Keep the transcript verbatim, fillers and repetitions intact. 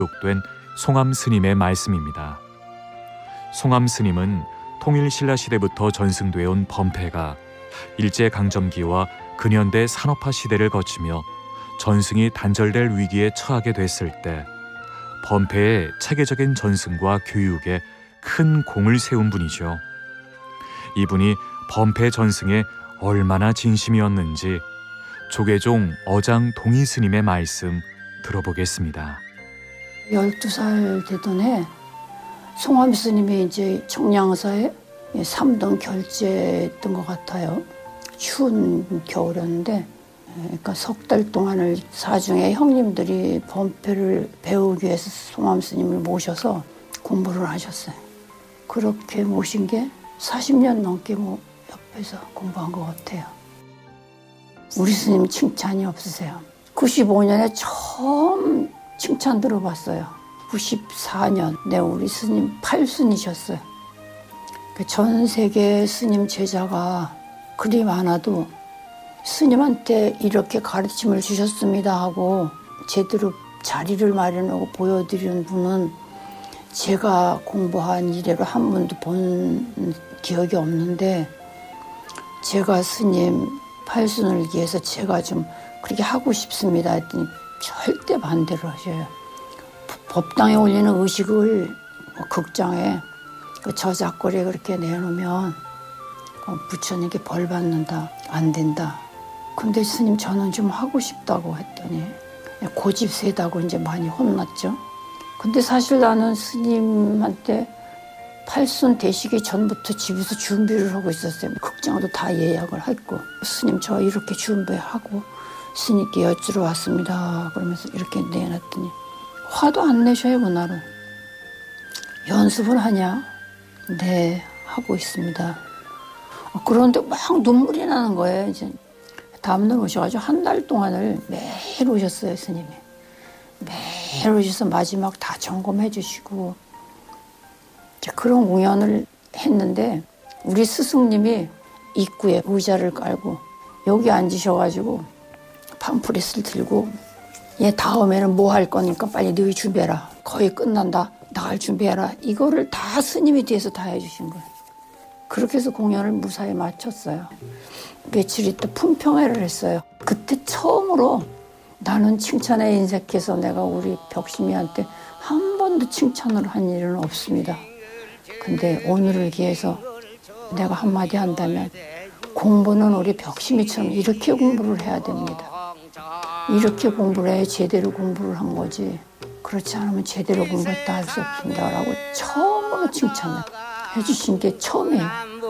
기록된 송암 스님의 말씀입니다. 송암 스님은 통일신라 시대부터 전승돼 온 범패가 일제강점기와 근현대 산업화 시대를 거치며 전승이 단절될 위기에 처하게 됐을 때 범패의 체계적인 전승과 교육에 큰 공을 세운 분이죠. 이분이 범패 전승에 얼마나 진심이었는지 조계종 어장 동의 스님의 말씀 들어보겠습니다. 열두 살 되던 해 송암 스님이 이제 청량사에 삼 등 결제했던 것 같아요. 추운 겨울이었는데, 그러니까 석 달 동안을 사중에 형님들이 범패를 배우기 위해서 송암 스님을 모셔서 공부를 하셨어요. 그렇게 모신 게 사십 년 넘게 뭐 옆에서 공부한 것 같아요. 우리 스님 칭찬이 없으세요. 구십오 년에 처음 칭찬 들어봤어요. 구십사 년, 네, 우리 스님 팔순이셨어요. 전 세계 스님 제자가 그리 많아도 스님한테 이렇게 가르침을 주셨습니다 하고 제대로 자리를 마련하고 보여드리는 분은 제가 공부한 이래로 한 번도 본 기억이 없는데, 제가 스님 팔순을 위해서 제가 좀 그렇게 하고 싶습니다 했더니 절대 반대를 하셔요. 법당에 올리는 의식을 극장에 그 저작거리에 그렇게 내놓으면 부처님께 벌 받는다, 안 된다. 근데 스님 저는 좀 하고 싶다고 했더니 고집 세다고 이제 많이 혼났죠. 근데 사실 나는 스님한테 팔순 되시기 전부터 집에서 준비를 하고 있었어요. 극장도 다 예약을 했고, 스님 저 이렇게 준비하고 스님께 여쭈러 왔습니다 그러면서 이렇게 내놨더니 화도 안 내셔요. 그날은 연습을 하냐? 네, 하고 있습니다. 그런데 막 눈물이 나는 거예요. 이제 다음날 오셔가지고 한 달 동안을 매일 오셨어요. 스님이 매일 오셔서 마지막 다 점검해 주시고 그런 공연을 했는데, 우리 스승님이 입구에 의자를 깔고 여기 앉으셔가지고 팜프렛을 들고, 얘 다음에는 뭐 할 거니까 빨리 너희 준비해라, 거의 끝난다, 나갈 준비해라, 이거를 다 스님이 뒤에서 다 해주신 거예요. 그렇게 해서 공연을 무사히 마쳤어요. 며칠 있다 품평회를 했어요. 그때 처음으로 나는 칭찬에 인색해서 내가 우리 벽심이한테 한 번도 칭찬을 한 일은 없습니다. 근데 오늘을 기해서 내가 한마디 한다면, 공부는 우리 벽심이처럼 이렇게 공부를 해야 됩니다. 이렇게 공부를 해야 제대로 공부를 한 거지, 그렇지 않으면 제대로 공부했다 할 수 없습니다 라고 처음으로 칭찬을 해주신 게 처음이에요.